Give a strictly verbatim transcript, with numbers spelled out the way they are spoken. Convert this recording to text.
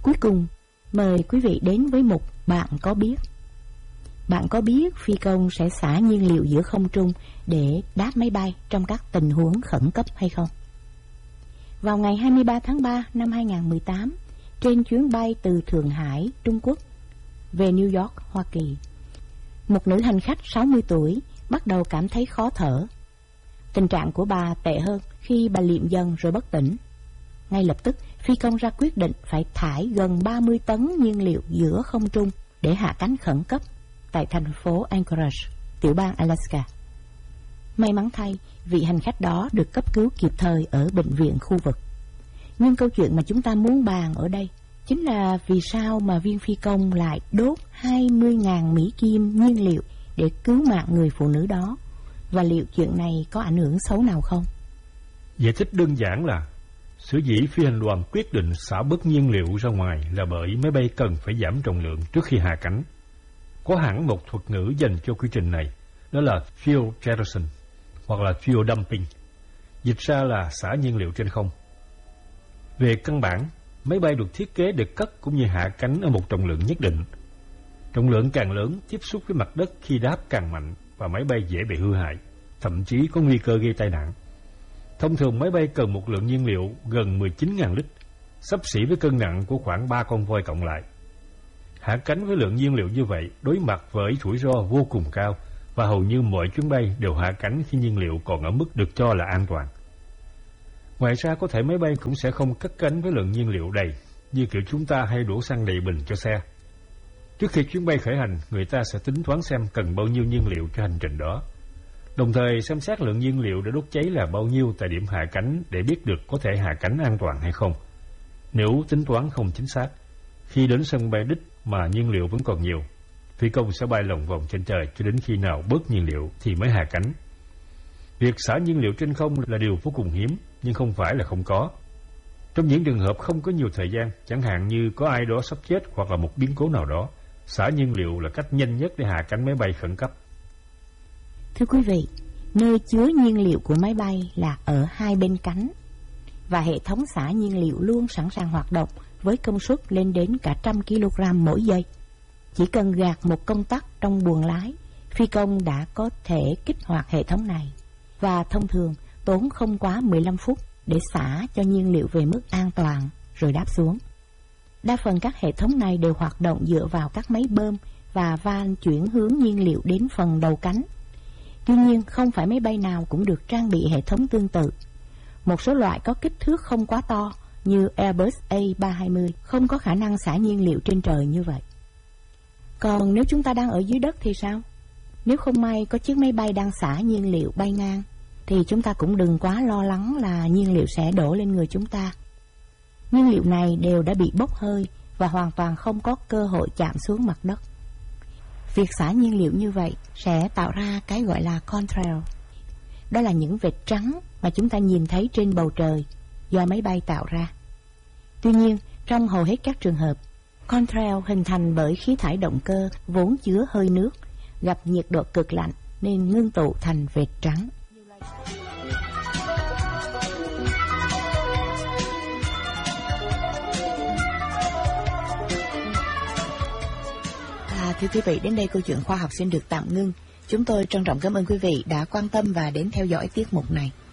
Cuối cùng, mời quý vị đến với mục Bạn có biết. Bạn có biết phi công sẽ xả nhiên liệu giữa không trung để đáp máy bay trong các tình huống khẩn cấp hay không? Vào ngày hai mươi ba tháng ba năm hai nghìn không trăm mười tám, trên chuyến bay từ Thượng Hải, Trung Quốc về New York, Hoa Kỳ, một nữ hành khách sáu mươi tuổi bắt đầu cảm thấy khó thở. Tình trạng của bà tệ hơn khi bà liệm dần rồi bất tỉnh. Ngay lập tức, phi công ra quyết định phải thải gần ba mươi tấn nhiên liệu giữa không trung để hạ cánh khẩn cấp tại thành phố Anchorage, tiểu bang Alaska. May mắn thay, vị hành khách đó được cấp cứu kịp thời ở bệnh viện khu vực. Nhưng câu chuyện mà chúng ta muốn bàn ở đây chính là vì sao mà viên phi công lại đốt hai mươi nghìn Mỹ Kim nhiên liệu để cứu mạng người phụ nữ đó, và liệu chuyện này có ảnh hưởng xấu nào không? Giải thích đơn giản là sở dĩ phi hành đoàn quyết định xả bớt nhiên liệu ra ngoài là bởi máy bay cần phải giảm trọng lượng trước khi hạ cánh. Có hẳn một thuật ngữ dành cho quy trình này, đó là fuel jettison hoặc là fuel dumping, dịch ra là xả nhiên liệu trên không. Về căn bản, máy bay được thiết kế để cất cũng như hạ cánh ở một trọng lượng nhất định. Trọng lượng càng lớn, tiếp xúc với mặt đất khi đáp càng mạnh và máy bay dễ bị hư hại, thậm chí có nguy cơ gây tai nạn. Thông thường máy bay cần một lượng nhiên liệu gần mười chín nghìn lít, xấp xỉ với cân nặng của khoảng ba con voi cộng lại. Hạ cánh với lượng nhiên liệu như vậy đối mặt với rủi ro vô cùng cao, và hầu như mọi chuyến bay đều hạ cánh khi nhiên liệu còn ở mức được cho là an toàn. Ngoài ra, có thể máy bay cũng sẽ không cất cánh với lượng nhiên liệu đầy, như kiểu chúng ta hay đổ xăng đầy bình cho xe. Trước khi chuyến bay khởi hành, người ta sẽ tính toán xem cần bao nhiêu nhiên liệu cho hành trình đó, đồng thời xem xét lượng nhiên liệu đã đốt cháy là bao nhiêu tại điểm hạ cánh để biết được có thể hạ cánh an toàn hay không. Nếu tính toán không chính xác, khi đến sân bay đích mà nhiên liệu vẫn còn nhiều, phi công sẽ bay lòng vòng trên trời cho đến khi nào bớt nhiên liệu thì mới hạ cánh. Việc xả nhiên liệu trên không là điều vô cùng hiếm, nhưng không phải là không có. Trong những trường hợp không có nhiều thời gian, chẳng hạn như có ai đó sắp chết hoặc là một biến cố nào đó, xả nhiên liệu là cách nhanh nhất để hạ cánh máy bay khẩn cấp. Thưa quý vị, nơi chứa nhiên liệu của máy bay là ở hai bên cánh, và hệ thống xả nhiên liệu luôn sẵn sàng hoạt động với công suất lên đến cả trăm kg mỗi giây. Chỉ cần gạt một công tắc trong buồng lái, phi công đã có thể kích hoạt hệ thống này, và thông thường tốn không quá mười lăm phút để xả cho nhiên liệu về mức an toàn rồi đáp xuống. Đa phần các hệ thống này đều hoạt động dựa vào các máy bơm và van chuyển hướng nhiên liệu đến phần đầu cánh. Tuy nhiên, không phải máy bay nào cũng được trang bị hệ thống tương tự. Một số loại có kích thước không quá to như Airbus A ba hai mươi không có khả năng xả nhiên liệu trên trời như vậy. Còn nếu chúng ta đang ở dưới đất thì sao? Nếu không may có chiếc máy bay đang xả nhiên liệu bay ngang, thì chúng ta cũng đừng quá lo lắng là nhiên liệu sẽ đổ lên người chúng ta. Nhiên liệu này đều đã bị bốc hơi và hoàn toàn không có cơ hội chạm xuống mặt đất. Việc xả nhiên liệu như vậy sẽ tạo ra cái gọi là contrail. Đó là những vệt trắng mà chúng ta nhìn thấy trên bầu trời do máy bay tạo ra. Tuy nhiên, trong hầu hết các trường hợp, contrail hình thành bởi khí thải động cơ vốn chứa hơi nước, gặp nhiệt độ cực lạnh nên ngưng tụ thành vệt trắng. À, thưa quý vị, đến đây câu chuyện khoa học xin được tạm ngưng. Chúng tôi trân trọng cảm ơn quý vị đã quan tâm và đến theo dõi tiết mục này.